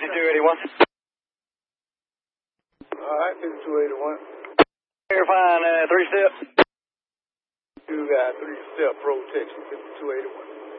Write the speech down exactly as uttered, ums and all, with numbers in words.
fifty-two eighty-one. All right, fifty-two eighty-one. Verifying uh, three step. You got three step protection, fifty-two eighty-one.